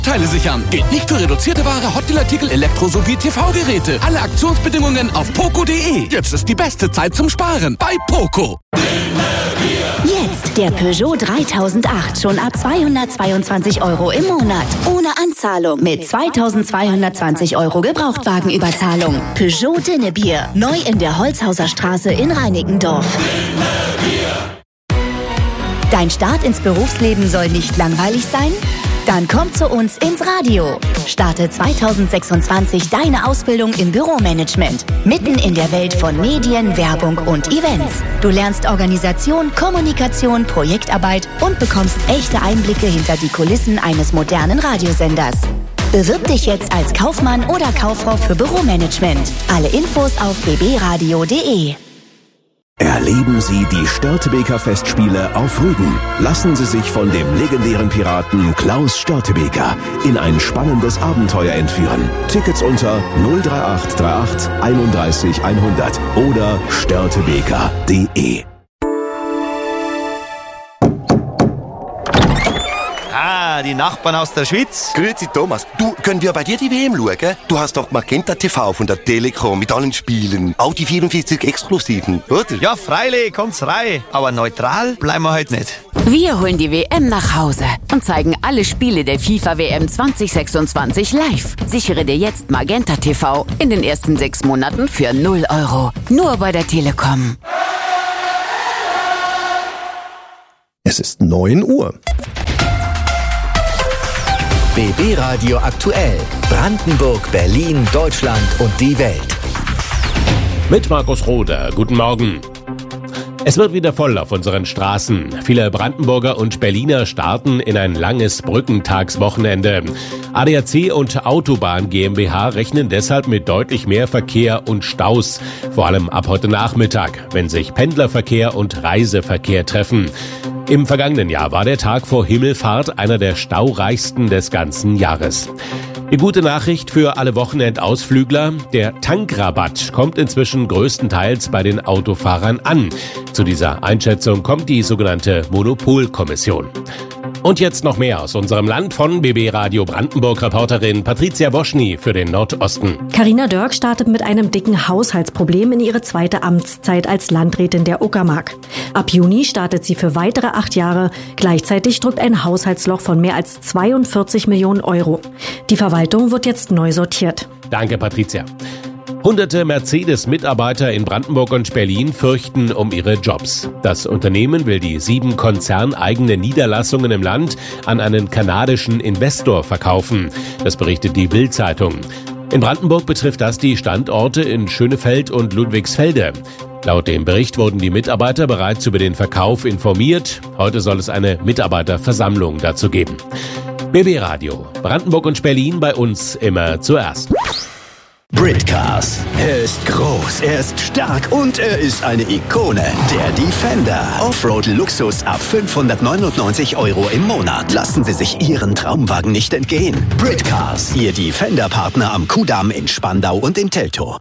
Teile sichern. Gilt nicht für reduzierte Ware, Hotdeal-Artikel, Elektro- sowie TV-Geräte. Alle Aktionsbedingungen auf poco.de. Jetzt ist die beste Zeit zum Sparen bei Poco. Jetzt der Peugeot 3008 schon ab 222 € im Monat. Ohne Anzahlung mit 2220 € Gebrauchtwagenüberzahlung. Peugeot Dinnebier. Neu in der Holzhauser Straße in Reinickendorf. Dein Start ins Berufsleben soll nicht langweilig sein? Dann komm zu uns ins Radio. Starte 2026 deine Ausbildung im Büromanagement. Mitten in der Welt von Medien, Werbung und Events. Du lernst Organisation, Kommunikation, Projektarbeit und bekommst echte Einblicke hinter die Kulissen eines modernen Radiosenders. Bewirb dich jetzt als Kaufmann oder Kauffrau für Büromanagement. Alle Infos auf bbradio.de. Erleben Sie die Störtebeker Festspiele auf Rügen. Lassen Sie sich von dem legendären Piraten Klaus Störtebeker in ein spannendes Abenteuer entführen. Tickets unter 03838 31 100 oder störtebeker.de. Die Nachbarn aus der Schweiz. Grüezi Thomas. Du, können wir bei dir die WM schauen? Du hast doch Magenta TV von der Telekom mit allen Spielen. Auch die 44 Exklusiven, oder? Ja, freilich, kommt's rein. Aber neutral bleiben wir heute nicht. Wir holen die WM nach Hause und zeigen alle Spiele der FIFA-WM 2026 live. Sichere dir jetzt Magenta TV in den ersten 6 Monaten für 0 €. Nur bei der Telekom. Es ist 9 Uhr. BB Radio aktuell. Brandenburg, Berlin, Deutschland und die Welt. Mit Markus Roder. Guten Morgen. Es wird wieder voll auf unseren Straßen. Viele Brandenburger und Berliner starten in ein langes Brückentagswochenende. ADAC und Autobahn GmbH rechnen deshalb mit deutlich mehr Verkehr und Staus. Vor allem ab heute Nachmittag, wenn sich Pendlerverkehr und Reiseverkehr treffen. Im vergangenen Jahr war der Tag vor Himmelfahrt einer der staureichsten des ganzen Jahres. Die gute Nachricht für alle Wochenendausflügler: der Tankrabatt kommt inzwischen größtenteils bei den Autofahrern an. Zu dieser Einschätzung kommt die sogenannte Monopolkommission. Und jetzt noch mehr aus unserem Land von BB Radio Brandenburg-Reporterin Patricia Woschny für den Nordosten. Carina Dörk startet mit einem dicken Haushaltsproblem in ihre zweite Amtszeit als Landrätin der Uckermark. Ab Juni startet sie für weitere 8 Jahre. Gleichzeitig drückt ein Haushaltsloch von mehr als 42 Millionen €. Die Verwaltung wird jetzt neu sortiert. Danke, Patricia. Hunderte Mercedes-Mitarbeiter in Brandenburg und Berlin fürchten um ihre Jobs. Das Unternehmen will die 7 konzerneigenen Niederlassungen im Land an einen kanadischen Investor verkaufen. Das berichtet die Bild-Zeitung. In Brandenburg betrifft das die Standorte in Schönefeld und Ludwigsfelde. Laut dem Bericht wurden die Mitarbeiter bereits über den Verkauf informiert. Heute soll es eine Mitarbeiterversammlung dazu geben. BB Radio, Brandenburg und Berlin, bei uns immer zuerst. Britcars. Er ist groß, er ist stark und er ist eine Ikone. Der Defender. Offroad-Luxus ab 599 € im Monat. Lassen Sie sich Ihren Traumwagen nicht entgehen. Britcars. Ihr Defender-Partner am Kudamm in Spandau und in Teltow.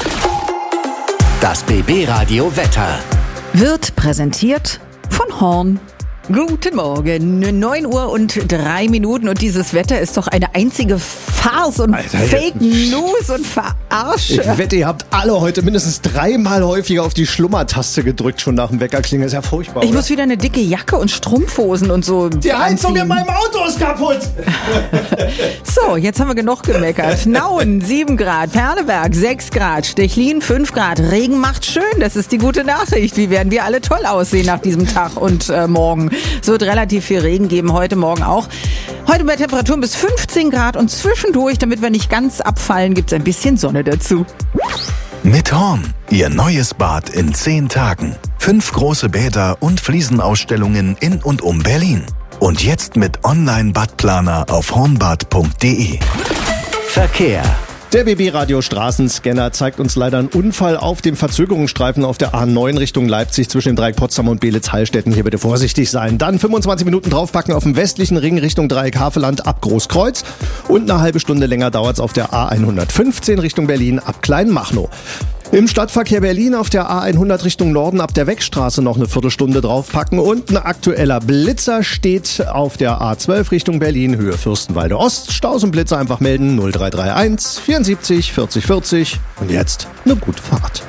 Das BB-Radio Wetter. Wird präsentiert von Horn. Guten Morgen, 9 Uhr und 3 Minuten und dieses Wetter ist doch eine einzige Farce und Alter, Fake News und Verarsche. Ich wette, ihr habt alle heute mindestens 3-mal häufiger auf die Schlummertaste gedrückt, schon nach dem Weckerklingeln. Ist ja furchtbar, Ich oder? muss wieder eine dicke Jacke und Strumpfhosen und so Die Heizung in meinem Auto ist kaputt. So, jetzt haben wir genug gemeckert. Nauen 7 Grad, Perleberg 6 Grad, Stechlin 5 Grad. Regen macht schön, das ist die gute Nachricht. Wie werden wir alle toll aussehen nach diesem Tag und morgen. Es wird relativ viel Regen geben, heute Morgen auch. Heute bei Temperaturen bis 15 Grad und zwischendurch, damit wir nicht ganz abfallen, gibt es ein bisschen Sonne dazu. Mit Horn, Ihr neues Bad in 10 Tagen. 5 große Bäder und Fliesenausstellungen in und um Berlin. Und jetzt mit Online-Badplaner auf hornbad.de. Verkehr. Der BB-Radio-Straßenscanner zeigt uns leider einen Unfall auf dem Verzögerungsstreifen auf der A9 Richtung Leipzig zwischen dem Dreieck Potsdam und Beelitz-Heilstätten. Hier bitte vorsichtig sein. Dann 25 Minuten draufpacken auf dem westlichen Ring Richtung Dreieck Havelland ab Großkreuz. Und eine halbe Stunde länger dauert es auf der A115 Richtung Berlin ab Kleinmachnow. Im Stadtverkehr Berlin auf der A100 Richtung Norden ab der Weckstraße noch eine Viertelstunde draufpacken und ein aktueller Blitzer steht auf der A12 Richtung Berlin, Höhe Fürstenwalde Ost. Staus und Blitzer einfach melden 0331 74 40 40 und jetzt eine gute Fahrt.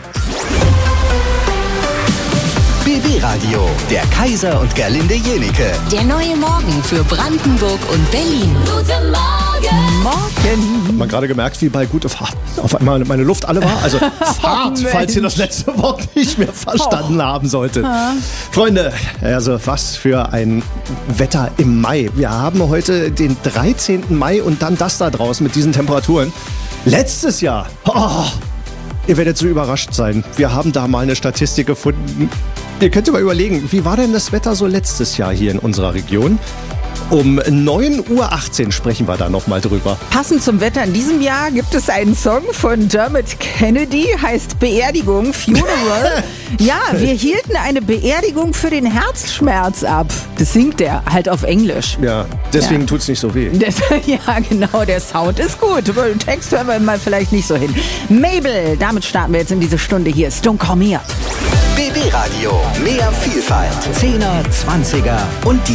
BB Radio, der Kaiser und Gerlinde Jenike. Der neue Morgen für Brandenburg und Berlin. Guten Morgen! Hat man gerade gemerkt, wie bei Gute Fahrt auf einmal meine Luft alle war? Also Fahrt, falls ihr das letzte Wort nicht mehr verstanden haben solltet. Freunde, also was für ein Wetter im Mai. Wir haben heute den 13. Mai und dann das da draußen mit diesen Temperaturen. Letztes Jahr, ihr werdet so überrascht sein. Wir haben da mal eine Statistik gefunden. Ihr könnt mal überlegen, wie war denn das Wetter so letztes Jahr hier in unserer Region? Um 9:18 Uhr sprechen wir da nochmal drüber. Passend zum Wetter in diesem Jahr gibt es einen Song von Dermot Kennedy, heißt Beerdigung, Funeral. Ja, wir hielten eine Beerdigung für den Herzschmerz ab. Das singt er halt auf Englisch. Ja, deswegen tut's nicht so weh. Ja, genau, der Sound ist gut. Aber den Text hören wir mal vielleicht nicht so hin. Mabel, damit starten wir jetzt in diese Stunde hier. Don't Call Me Up. BB Radio, mehr Vielfalt, 10er, 20er und die